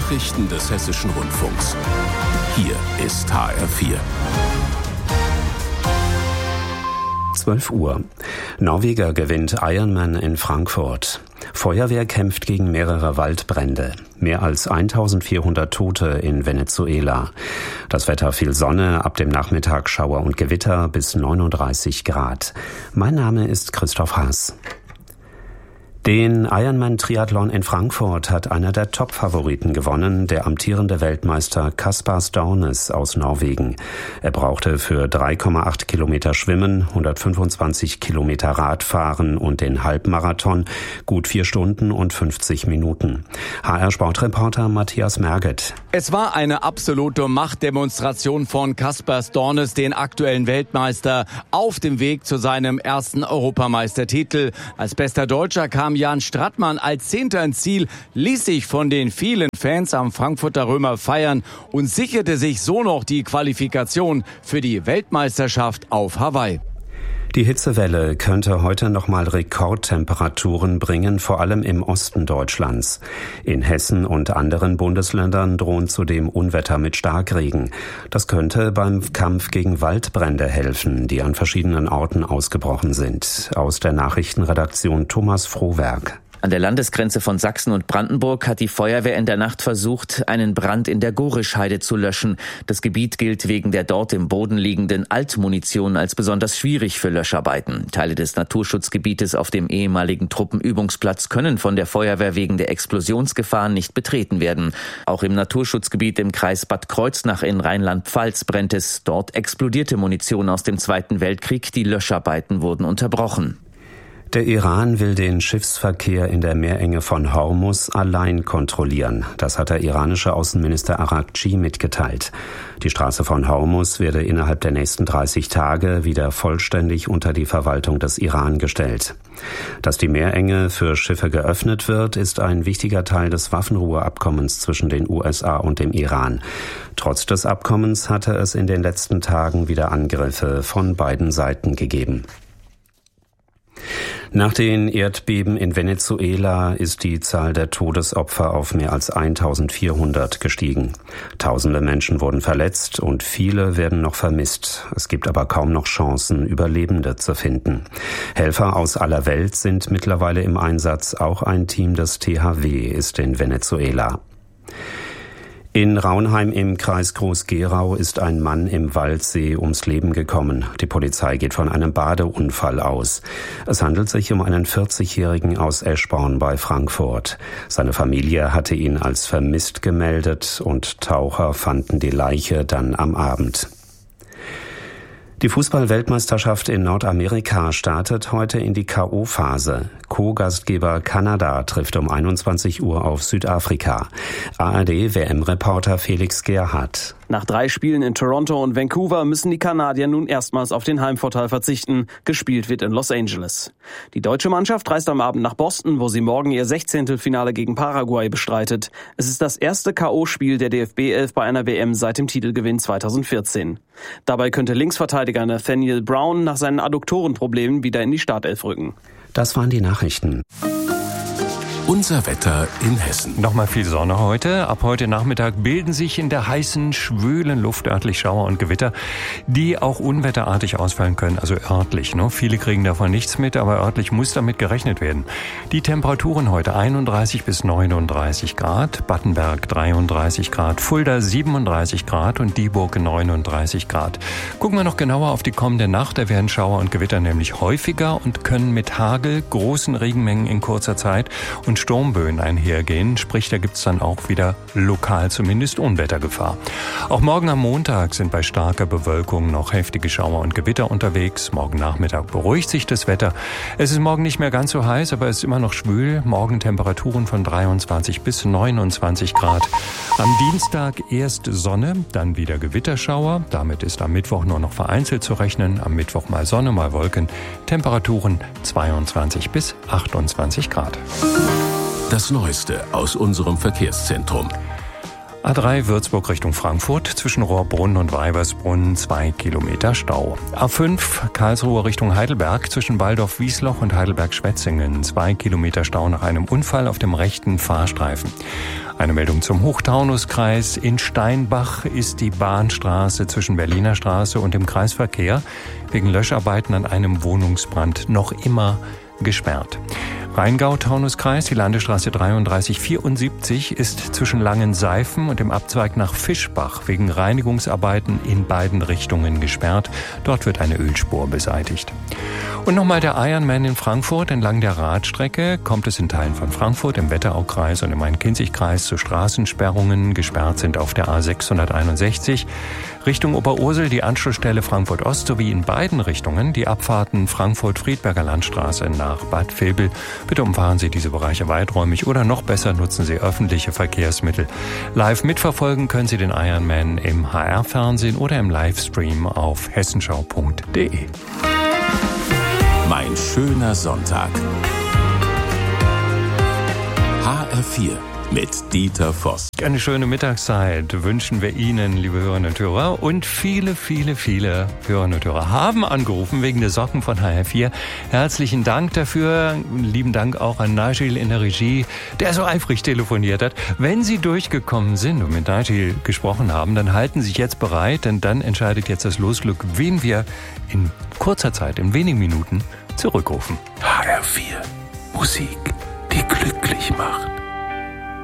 Nachrichten des Hessischen Rundfunks. Hier ist HR4. 12 Uhr. Norweger gewinnt Ironman in Frankfurt. Feuerwehr kämpft gegen mehrere Waldbrände. Mehr als 1400 Tote in Venezuela. Das Wetter viel Sonne, ab dem Nachmittag Schauer und Gewitter bis 39 Grad. Mein Name ist Christoph Haas. Den Ironman-Triathlon in Frankfurt hat einer der Top-Favoriten gewonnen, der amtierende Weltmeister Caspar Stornes aus Norwegen. Er brauchte für 3,8 Kilometer Schwimmen, 125 Kilometer Radfahren und den Halbmarathon gut 4 Stunden und 50 Minuten. HR-Sportreporter Matthias Merget. Es war eine absolute Machtdemonstration von Caspar Stornes, den aktuellen Weltmeister, auf dem Weg zu seinem ersten Europameistertitel. Als bester Deutscher kam Jan Strattmann als 10. ins Ziel, ließ sich von den vielen Fans am Frankfurter Römer feiern und sicherte sich so noch die Qualifikation für die Weltmeisterschaft auf Hawaii. Die Hitzewelle könnte heute nochmal Rekordtemperaturen bringen, vor allem im Osten Deutschlands. In Hessen und anderen Bundesländern drohen zudem Unwetter mit Starkregen. Das könnte beim Kampf gegen Waldbrände helfen, die an verschiedenen Orten ausgebrochen sind. Aus der Nachrichtenredaktion Thomas Frohwerk. An der Landesgrenze von Sachsen und Brandenburg hat die Feuerwehr in der Nacht versucht, einen Brand in der Gorischheide zu löschen. Das Gebiet gilt wegen der dort im Boden liegenden Altmunition als besonders schwierig für Löscharbeiten. Teile des Naturschutzgebietes auf dem ehemaligen Truppenübungsplatz können von der Feuerwehr wegen der Explosionsgefahr nicht betreten werden. Auch im Naturschutzgebiet im Kreis Bad Kreuznach in Rheinland-Pfalz brennt es. Dort explodierte Munition aus dem Zweiten Weltkrieg. Die Löscharbeiten wurden unterbrochen. Der Iran will den Schiffsverkehr in der Meerenge von Hormuz allein kontrollieren. Das hat der iranische Außenminister Araghchi mitgeteilt. Die Straße von Hormuz werde innerhalb der nächsten 30 Tage wieder vollständig unter die Verwaltung des Iran gestellt. Dass die Meerenge für Schiffe geöffnet wird, ist ein wichtiger Teil des Waffenruheabkommens zwischen den USA und dem Iran. Trotz des Abkommens hatte es in den letzten Tagen wieder Angriffe von beiden Seiten gegeben. Nach den Erdbeben in Venezuela ist die Zahl der Todesopfer auf mehr als 1400 gestiegen. Tausende Menschen wurden verletzt und viele werden noch vermisst. Es gibt aber kaum noch Chancen, Überlebende zu finden. Helfer aus aller Welt sind mittlerweile im Einsatz. Auch ein Team des THW ist in Venezuela. In Raunheim im Kreis Groß-Gerau ist ein Mann im Waldsee ums Leben gekommen. Die Polizei geht von einem Badeunfall aus. Es handelt sich um einen 40-Jährigen aus Eschborn bei Frankfurt. Seine Familie hatte ihn als vermisst gemeldet und Taucher fanden die Leiche dann am Abend. Die Fußball-Weltmeisterschaft in Nordamerika startet heute in die K.O.-Phase. Co-Gastgeber Kanada trifft um 21 Uhr auf Südafrika. ARD-WM-Reporter Felix Gerhardt. Nach 3 Spielen in Toronto und Vancouver müssen die Kanadier nun erstmals auf den Heimvorteil verzichten. Gespielt wird in Los Angeles. Die deutsche Mannschaft reist am Abend nach Boston, wo sie morgen ihr 16. Finale gegen Paraguay bestreitet. Es ist das erste K.O.-Spiel der DFB-11 bei einer WM seit dem Titelgewinn 2014. Dabei könnte Linksverteidiger Nathaniel Brown nach seinen Adduktorenproblemen wieder in die Startelf rücken. Das waren die Nachrichten. Unser Wetter in Hessen. Nochmal viel Sonne heute. Ab heute Nachmittag bilden sich in der heißen, schwülen Luft örtlich Schauer und Gewitter, die auch unwetterartig ausfallen können, also örtlich. Ne? Viele kriegen davon nichts mit, aber örtlich muss damit gerechnet werden. Die Temperaturen heute 31 bis 39 Grad, Battenberg 33 Grad, Fulda 37 Grad und Dieburg 39 Grad. Gucken wir noch genauer auf die kommende Nacht. Da werden Schauer und Gewitter nämlich häufiger und können mit Hagel, großen Regenmengen in kurzer Zeit und Sturmböen einhergehen, sprich, da gibt's dann auch wieder lokal zumindest Unwettergefahr. Auch morgen am Montag sind bei starker Bewölkung noch heftige Schauer und Gewitter unterwegs. Morgen Nachmittag beruhigt sich das Wetter. Es ist morgen nicht mehr ganz so heiß, aber es ist immer noch schwül. Morgen Temperaturen von 23 bis 29 Grad. Am Dienstag erst Sonne, dann wieder Gewitterschauer. Damit ist am Mittwoch nur noch vereinzelt zu rechnen. Am Mittwoch mal Sonne, mal Wolken. Temperaturen 22 bis 28 Grad. Das Neueste aus unserem Verkehrszentrum. A3 Würzburg Richtung Frankfurt, zwischen Rohrbrunn und Weibersbrunn 2 Kilometer Stau. A5 Karlsruhe Richtung Heidelberg, zwischen Waldorf-Wiesloch und Heidelberg-Schwetzingen 2 Kilometer Stau nach einem Unfall auf dem rechten Fahrstreifen. Eine Meldung zum Hochtaunuskreis. In Steinbach ist die Bahnstraße zwischen Berliner Straße und dem Kreisverkehr wegen Löscharbeiten an einem Wohnungsbrand noch immer gesperrt. Rheingau-Taunuskreis, die Landesstraße 3374 ist zwischen Langenseifen und dem Abzweig nach Fischbach wegen Reinigungsarbeiten in beiden Richtungen gesperrt. Dort wird eine Ölspur beseitigt. Und nochmal der Ironman in Frankfurt. Entlang der Radstrecke kommt es in Teilen von Frankfurt, im Wetteraukreis und im Main-Kinzig-Kreis zu Straßensperrungen. Gesperrt sind auf der A661 Richtung Oberursel die Anschlussstelle Frankfurt-Ost sowie in beiden Richtungen die Abfahrten Frankfurt-Friedberger Landstraße nach Bad Vilbel. Bitte umfahren Sie diese Bereiche weiträumig oder noch besser nutzen Sie öffentliche Verkehrsmittel. Live mitverfolgen können Sie den Ironman im HR-Fernsehen oder im Livestream auf hessenschau.de. Mein schöner Sonntag. HR4 mit Dieter Voss. Eine schöne Mittagszeit wünschen wir Ihnen, liebe Hörerinnen und Hörer. Und viele, viele, viele Hörerinnen und Hörer haben angerufen wegen der Socken von HR4. Herzlichen Dank dafür. Lieben Dank auch an Nigel in der Regie, der so eifrig telefoniert hat. Wenn Sie durchgekommen sind und mit Nigel gesprochen haben, dann halten Sie sich jetzt bereit, denn dann entscheidet jetzt das Losglück, wen wir in kurzer Zeit, in wenigen Minuten zurückrufen. HR4. Musik, die glücklich macht.